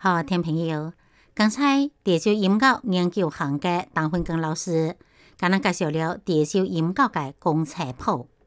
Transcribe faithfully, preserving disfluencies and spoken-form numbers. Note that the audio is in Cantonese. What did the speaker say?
好，听朋友，刚才地球音乐研究行嘅邓焕庚老师，甲咱介绍了地球音乐嘅公菜谱。